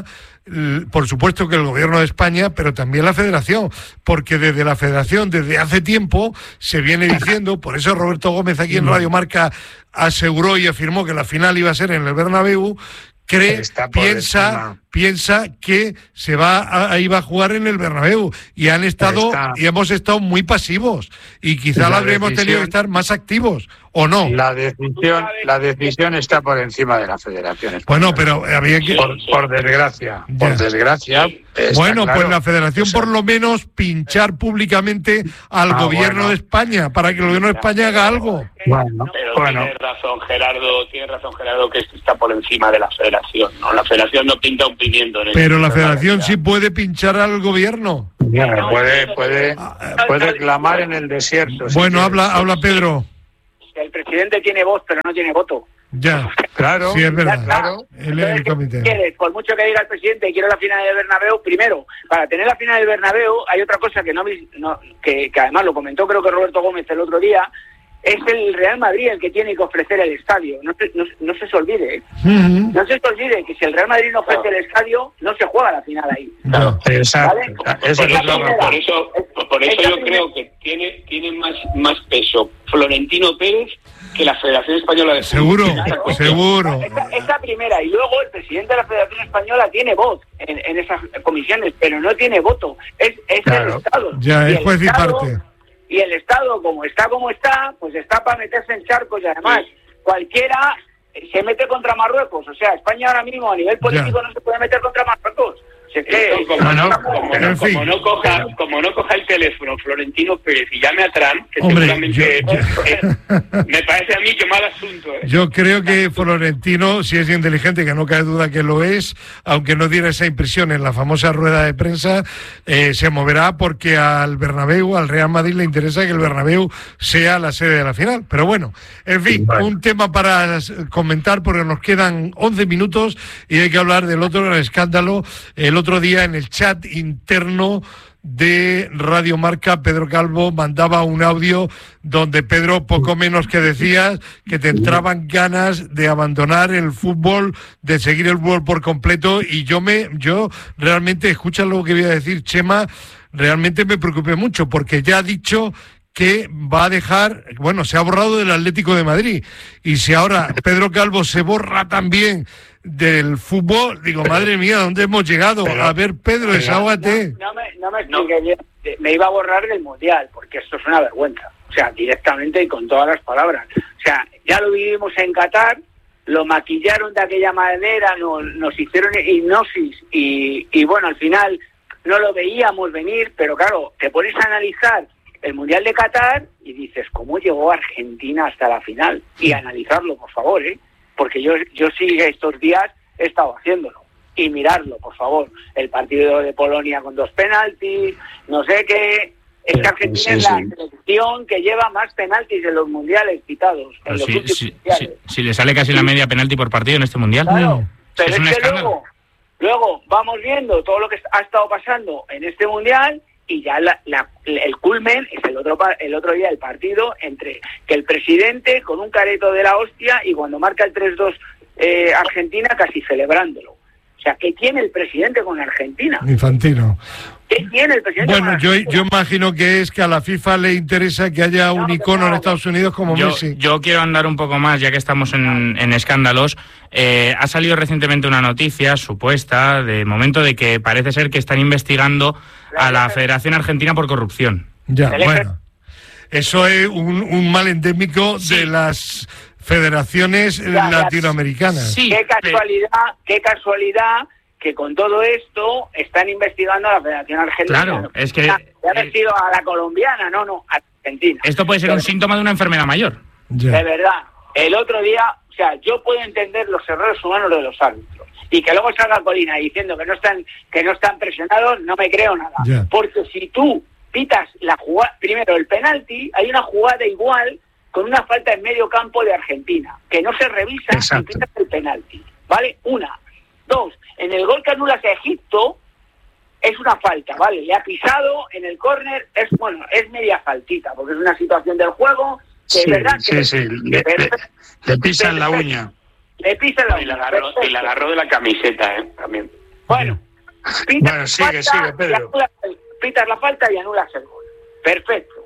por supuesto que el gobierno de España, pero también la Federación, porque desde la Federación, desde hace tiempo, se viene diciendo, por eso Roberto Gómez aquí en Radio Marca aseguró y afirmó que la final iba a ser en el Bernabéu, cree, piensa, piensa que se va a, a iba a jugar en el Bernabéu y han estado está. y hemos estado muy pasivos y quizá la habríamos tenido que estar más activos o no. La decisión, la decisión está por encima de la Federación. Bueno, pero había que por, por desgracia, ya. por desgracia. Bueno, claro. pues la Federación por lo menos pinchar públicamente al ah, gobierno bueno. de España para que el gobierno de España haga algo. Bueno, pero bueno. tiene razón Gerardo, tiene razón Gerardo que esto está por encima de la Federación, ¿no? La Federación no pinta un pimiento. En pero la Federación sí puede pinchar al gobierno. Bueno, puede, puede, puede clamar en el desierto. Bueno, si habla, habla Pedro. El presidente tiene voz, pero no tiene voto. Ya, claro, sí, es verdad. Claro. El, el comité. ¿Quieres? Por mucho que diga el presidente que quiere la final del Bernabéu, primero, para tener la final del Bernabéu hay otra cosa que no, no que, que además lo comentó creo que Roberto Gómez el otro día, es el Real Madrid el que tiene que ofrecer el estadio. No, no, no se os olvide, ¿eh? Uh-huh. No se os olvide que si el Real Madrid no ofrece claro. el estadio, no se juega la final ahí. Claro. Exacto. ¿Vale? Eso por, es eso, por eso, por eso yo primera. creo que tiene, tiene más, más peso Florentino Pérez que la Federación Española de Fútbol. Seguro, seguro. Esta, esta primera, y luego el presidente de la Federación Española tiene voz en, en esas comisiones, pero no tiene voto. Es, es claro. el Estado. Ya, es juez y parte. Y el Estado, como está como está, pues está para meterse en charcos y además sí. cualquiera se mete contra Marruecos. O sea, España ahora mismo a nivel político ya. no se puede meter contra Marruecos. Es que, como, no, no, como, no, como, no coja, como no coja el teléfono Florentino Pérez y llame a Trump, que Hombre, seguramente yo, yo... Eh, me parece a mí que mal asunto. ¿eh? Yo creo que Florentino, si es inteligente, que no cabe duda que lo es, aunque no diera esa impresión en la famosa rueda de prensa, eh, se moverá porque al Bernabéu, al Real Madrid, le interesa que el Bernabéu sea la sede de la final. Pero bueno, en fin, vale. un tema para comentar porque nos quedan once minutos y hay que hablar del otro gran escándalo. El otro día en el chat interno de Radio Marca, Pedro Calvo mandaba un audio donde Pedro poco menos que decías que te entraban ganas de abandonar el fútbol, de seguir el fútbol por completo, y yo me, yo realmente, escucha lo que voy a decir, Chema, realmente me preocupé mucho porque ya ha dicho que va a dejar, bueno, se ha borrado del Atlético de Madrid, y si ahora Pedro Calvo se borra también del fútbol, digo, madre mía, ¿dónde hemos llegado? Pero, a ver, Pedro, desahógate. No, no me, no me explique bien, me iba a borrar del Mundial, porque esto es una vergüenza, o sea, directamente y con todas las palabras. O sea, ya lo vivimos en Qatar, lo maquillaron de aquella manera, nos, nos hicieron hipnosis, y, y bueno, al final no lo veíamos venir, pero claro, te pones a analizar el Mundial de Qatar y dices, ¿cómo llegó Argentina hasta la final? Y analizarlo, por favor, ¿eh? Porque yo yo sí estos días he estado haciéndolo. Y mirarlo, por favor. El partido de Polonia con dos penaltis, no sé qué. Es que Argentina sí, sí. es la selección que lleva más penaltis en los mundiales citados. En los sí, últimos sí, mundiales. Sí, sí, le sale casi la media penalti por partido en este Mundial. Claro, no. pero es, es, es que luego, luego vamos viendo todo lo que ha estado pasando en este Mundial. Y ya la, la, el culmen es el otro el otro día el partido entre que el presidente con un careto de la hostia y cuando marca el tres dos eh, Argentina casi celebrándolo. O sea, ¿qué tiene el presidente con Argentina? Infantino. ¿Qué tiene el presidente bueno, con yo, Argentina? yo imagino que es que a la FIFA le interesa que haya no, un icono no, en Estados Unidos como yo, Messi. Yo quiero andar un poco más, ya que estamos en, en escándalos. Eh, ha salido recientemente una noticia supuesta, de momento, de que parece ser que están investigando a la Federación Argentina por corrupción. Ya, bueno. Eso es un, un mal endémico sí. de las federaciones ya, latinoamericanas. Sí, qué casualidad, pero... qué casualidad que con todo esto están investigando a la Federación Argentina. Claro, es que... Ya ha metido eh... a la colombiana, no, no, a Argentina. Esto puede ser pero... un síntoma de una enfermedad mayor. Ya. De verdad, el otro día, o sea, yo puedo entender los errores humanos de los árbitros. Y que luego salga Colina diciendo que no están que no están presionados, no me creo nada. Yeah. Porque si tú pitas la jugada, primero el penalti, hay una jugada igual con una falta en medio campo de Argentina, que no se revisa Exacto. y pitas el penalti, ¿vale? Una. Dos, en el gol que anulas a Egipto es una falta, ¿vale? Le ha pisado en el córner, es bueno, es media faltita, porque es una situación del juego que sí, es verdad sí, que... sí, le, le, le pisan la uña. Le pisa la y la agarró, y la agarró de la camiseta, ¿eh? También. Bueno, Pitas bueno, sigue, sigue, Pedro. Anulas, pitas la falta y anulas el gol. Perfecto.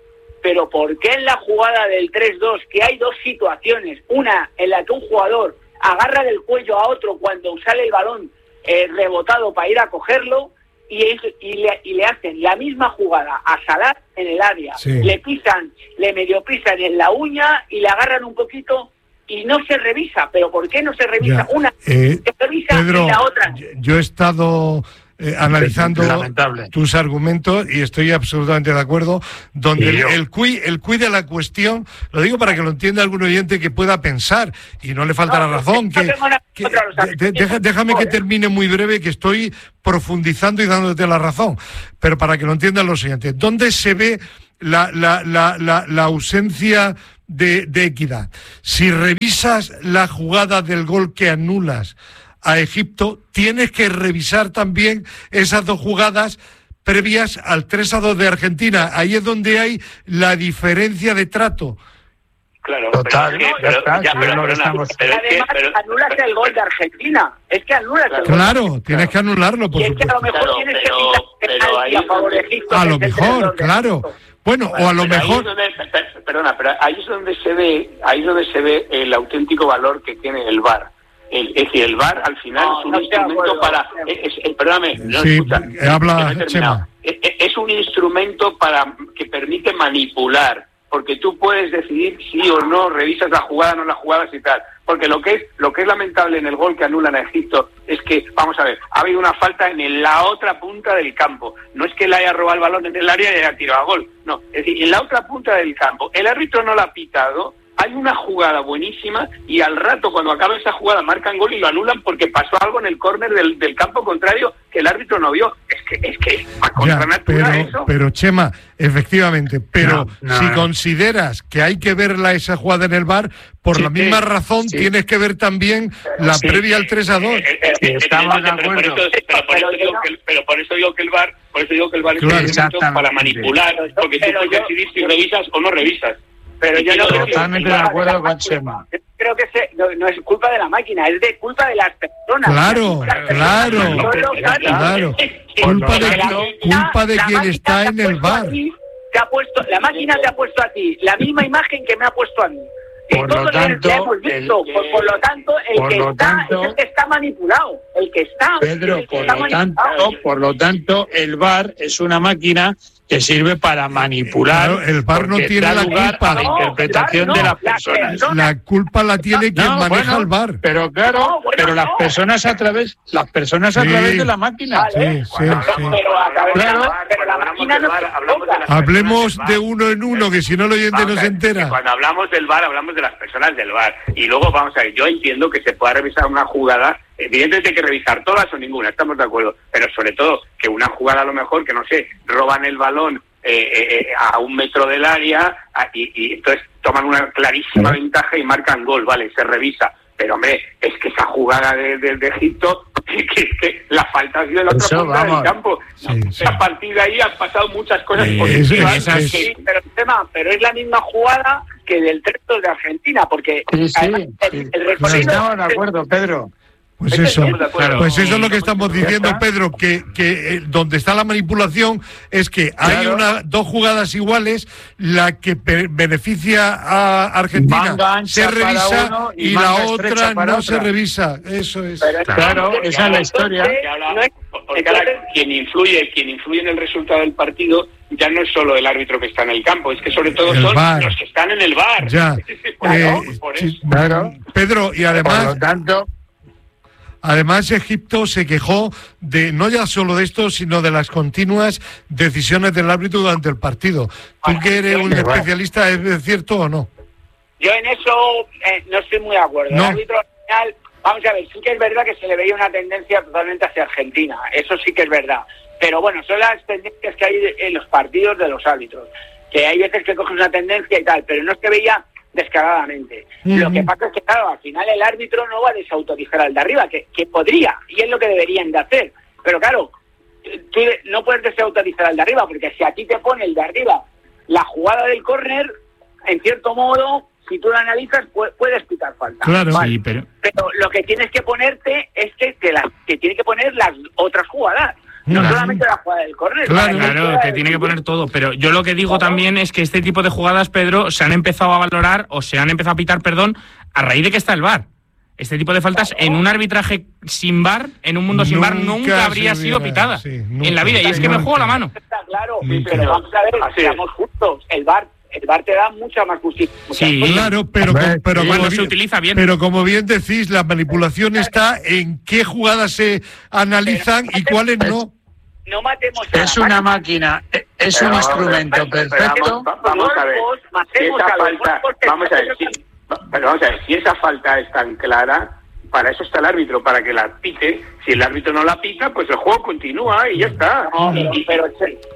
Pero ¿por qué en la jugada del tres dos, que hay dos situaciones, una en la que un jugador agarra del cuello a otro cuando sale el balón eh, rebotado para ir a cogerlo, y, es, y, le, y le hacen la misma jugada a Salah en el área, sí. le pisan, le medio pisan en la uña y le agarran un poquito y no se revisa? ¿Pero por qué no se revisa? Ya. Una eh, se revisa Pedro, y la otra yo he estado Eh, analizando tus argumentos y estoy absolutamente de acuerdo, donde el, el, cuí, el cuí de la cuestión, lo digo para que lo entienda algún oyente que pueda pensar y no le falta no, la razón, que, que de, deja, déjame que termine muy breve, que estoy profundizando y dándote la razón, pero para que lo entiendan los oyentes, ¿dónde se ve la, la, la, la, la ausencia de, de equidad? Si revisas la jugada del gol que anulas a Egipto, tienes que revisar también esas dos jugadas previas al tres a dos de Argentina. Ahí es donde hay la diferencia de trato. Claro, total, pero, ya está, ya, pero, pero, estamos... pero además que, pero, anulas el gol de Argentina. Es que anulas claro, el gol. Claro, tienes que anularlo, por y supuesto. Es que a lo mejor claro, tienes pero, que pero ahí a favor de Egipto. A lo mejor, claro. Bueno, bueno, o a lo mejor... Donde, perdona, pero ahí es donde se ve, ahí es donde se ve el auténtico valor que tiene el V A R. El, es decir, el V A R al final no, es un no instrumento acuerdo, para... Es, es, perdóname, no sí, escucha, habla, Chema. Es, es un instrumento para que permite manipular, porque tú puedes decidir sí o no, revisas la jugada, no la jugadas y tal. Porque lo que es lo que es lamentable en el gol que anulan a Egipto es que, vamos a ver, ha habido una falta en la otra punta del campo. No es que le haya robado el balón en el área y haya tirado a gol. No, es decir, en la otra punta del campo. El árbitro no la ha pitado. Hay una jugada buenísima y al rato, cuando acaba esa jugada, marcan gol y lo anulan porque pasó algo en el córner del, del campo contrario que el árbitro no vio. Es que es que a contra natura eso. Pero, Chema, efectivamente, pero no, no, si no. consideras que hay que verla esa jugada en el V A R, por sí, la misma sí, razón sí. tienes que ver también la sí, previa al tres a dos. Eh, eh, eh, Estamos de acuerdo. Pero por eso digo que el V A R, por eso digo que el V A R claro, es un instrumento para manipular, porque tú puedes decidir si revisas o no revisas. Pero yo no creo totalmente que de acuerdo con Chema. Yo creo que se, no, no es culpa de la máquina, es de culpa de las personas. Claro, claro, claro. Culpa de, culpa de quien está en el V A R. Te ha puesto, la máquina te ha puesto a ti la misma imagen que me ha puesto a mí. Por lo tanto, hemos visto. El, por, por lo tanto, el por que lo está tanto, es el que está manipulado. El que está. Pedro, el que por está lo tanto, por lo tanto, el V A R es una máquina que sirve para manipular. Claro, el V A R no tiene la culpa. A la interpretación no, de las la personas. persona. La culpa la tiene quien no, maneja bueno, el V A R. Pero claro, no, bueno, pero las no. personas a través, las personas a Sí. través de la máquina. Vale. Sí, sí, sí. Pero, a través de la- Claro. pero la máquina no se Hablemos de uno en uno, que si no el oyente no se entera. Cuando hablamos del V A R, hablamos de las personas del V A R. Y luego, vamos a ver, yo entiendo que se pueda revisar una jugada, evidentemente hay que revisar todas o ninguna, estamos de acuerdo, pero sobre todo que una jugada a lo mejor, que no sé, roban el balón eh, eh, a un metro del área a, y, y entonces toman una clarísima ventaja y marcan gol, vale, se revisa. Pero, hombre, es que esa jugada de, de, de Egipto, que, que, que la falta ha sido en la otra Eso, punta vamos. del campo. Sí, sí. A partir de ahí han pasado muchas cosas Sí, positivas. es- es- Sí, pero, tema, pero es la misma jugada que del tres dos de Argentina, porque Sí, sí, además, sí. el, el recorrido... Estamos de acuerdo, Pedro. Pues Es que eso, estamos de acuerdo. pues eso es lo que Sí, estamos ya diciendo, está. Pedro, que, que eh, donde está la manipulación es que hay Claro. una dos jugadas iguales, la que pe- beneficia a Argentina Manga ancha se para revisa uno y y, la manga otra estrecha para no se otra. revisa. Eso es. Pero Claro, esa es la historia. Porque ahora- No es- porque ahora quien influye, quien influye en el resultado del partido ya no es solo el árbitro que está en el campo, es que sobre todo El son V A R. los que están en el V A R. Ya. Claro, Eh, por sí, eso. Claro. Pedro, y Por además lo tanto, Además, Egipto se quejó de no ya solo de esto, sino de las continuas decisiones del árbitro durante el partido. Tú que eres un especialista, ¿es cierto o no? Yo en eso eh, no estoy muy de acuerdo. No. El árbitro al final, vamos a ver, sí que es verdad que se le veía una tendencia totalmente hacia Argentina, eso sí que es verdad. Pero bueno, son las tendencias que hay en los partidos de los árbitros, que hay veces que cogen una tendencia y tal, pero no se veía descaradamente. Uh-huh. Lo que pasa es que, claro, al final el árbitro no va a desautorizar al de arriba, que, que podría, y es lo que deberían de hacer. Pero claro, tú no puedes desautorizar al de arriba, porque si a ti te pone el de arriba la jugada del córner, en cierto modo, si tú lo analizas, pu- puedes pitar falta. Claro, vale. sí, pero... Pero lo que tienes que ponerte es que te, la, te tiene que poner las otras jugadas. No Claro. solamente la jugada del córner. Claro, Claro, te tiene que poner todo, pero yo lo que digo Claro. también es que este tipo de jugadas, Pedro, se han empezado a valorar o se han empezado a pitar, perdón, a raíz de que está el V A R. Este tipo de faltas en un arbitraje sin V A R, en un mundo sin V A R, Nunca nunca habría se sido hubiera- pitada sí, en nunca, la vida, y es que me nunca. juego la mano. Está claro, Nunca. pero vamos a ver, Así es. seamos justos. El V A R, el V A R te da mucha más justicia. Sí, Claro, pero, Hombre, con- pero, sí, cuando como se bien- utiliza bien. pero como bien decís, la manipulación está en qué jugadas se analizan y cuáles no. No matemos a Es la una máquina. máquina, es Pero un vamos, instrumento pero perfecto. Vamos, vamos a ver. Golpos, Si matemos esa a los falta, golpos que vamos a ver, están- si, pero vamos a ver, si esa falta es tan clara, para eso está el árbitro, para que la pite. Si el árbitro no la pita, pues el juego continúa y ya está. No, Y- pero, y- pero,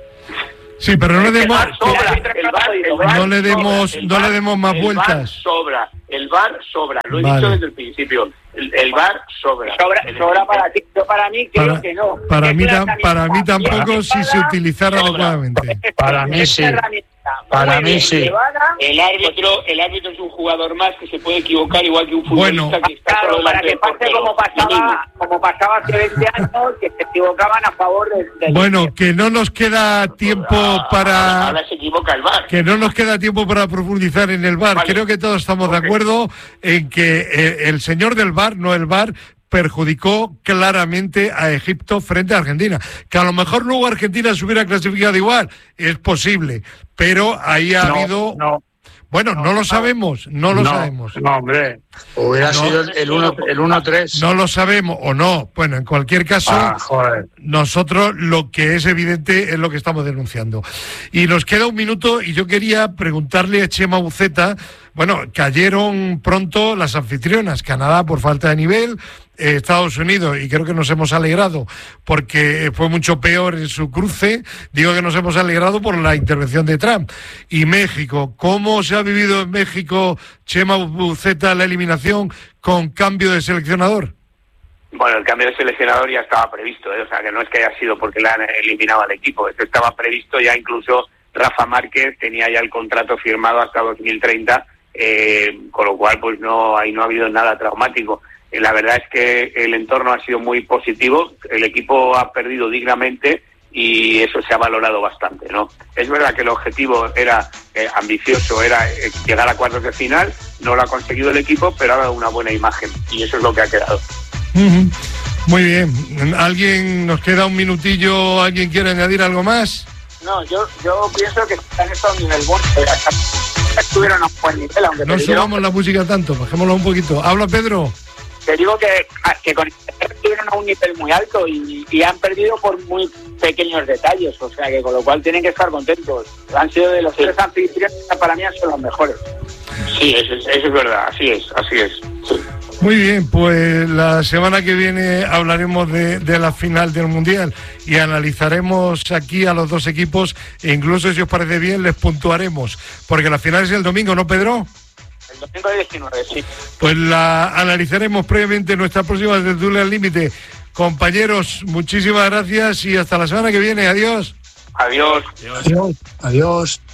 Sí, pero no le el demos, V A R sobra, el árbitro el V A R, el V A R no le demos, sobra, el no V A R le demos más el V A R vueltas. sobra, el V A R sobra, lo he Vale. dicho desde el principio. El, el V A R sobra. sobra, El- sobra para ti. Yo para mí creo Para, que no. para Es mí, una tam- herramienta para mí tampoco bien si se equipada, utilizara sobra. adecuadamente. Para mí es sí. una herramienta Para muy mí bien sí. llevada. El árbitro, el árbitro es un jugador más que se puede equivocar igual que un futbolista Bueno. que está Claro, solo para delante que del pase portero. como pasaba, como pasaba hace veinte años, que se equivocaban a favor del... del- Bueno, que no nos queda tiempo Ah, para Ahora se equivoca el V A R. que no nos queda tiempo para profundizar en el V A R. Vale. Creo que todos estamos de Ok. acuerdo en que eh, el señor del V A R, no el V A R, perjudicó claramente a Egipto frente a Argentina. Que a lo mejor luego Argentina se hubiera clasificado igual, es posible, pero ahí ha No, habido... no, Bueno, no lo sabemos, no lo no, sabemos. no, hombre, hubiera No. sido el uno el uno tres. No lo sabemos o no. Bueno, en cualquier caso... Ah, joder. Nosotros lo que es evidente es lo que estamos denunciando. Y nos queda un minuto y yo quería preguntarle a Chema Buceta, bueno, cayeron pronto las anfitrionas, Canadá por falta de nivel, eh, Estados Unidos, y creo que nos hemos alegrado porque fue mucho peor en su cruce, digo que nos hemos alegrado por la intervención de Trump. Y México, ¿cómo se ha vivido en México, Chema Buceta, la eliminación con cambio de seleccionador? Bueno, el cambio de seleccionador ya estaba previsto, ¿eh? O sea, que no es que haya sido porque le han eliminado al equipo, esto estaba previsto ya. Incluso Rafa Márquez tenía ya el contrato firmado hasta dos mil treinta, eh, con lo cual pues no, ahí no ha habido nada traumático. Eh, la verdad es que el entorno ha sido muy positivo, el equipo ha perdido dignamente y eso se ha valorado bastante, ¿no? Es verdad que el objetivo era eh, ambicioso, era eh, llegar a cuartos de final, no lo ha conseguido el equipo, pero ha dado una buena imagen y eso es lo que ha quedado. Uh-huh. Muy bien. ¿Alguien, nos queda un minutillo, alguien quiere añadir algo más? No, yo, yo pienso que están en un nivel bueno. Estuvieron a un buen nivel, aunque No perdieron. subamos la música tanto, bajémosla un poquito. Habla, Pedro. Te digo que, que con estuvieron a un nivel muy alto y, y han perdido por muy pequeños detalles, o sea que con lo cual tienen que estar contentos. Han sido de los tres anfitriones, para mí han sido los mejores. Sí, eso es, eso es verdad, así es, así es. Sí. Muy bien, pues la semana que viene hablaremos de, de la final del Mundial y analizaremos aquí a los dos equipos e incluso, si os parece bien, les puntuaremos, porque la final es el domingo, ¿no, Pedro? El domingo diecinueve, sí. Pues la analizaremos previamente en nuestra próxima tertulia al límite. Compañeros, muchísimas gracias y hasta la semana que viene. Adiós. Adiós. Adiós. Adiós.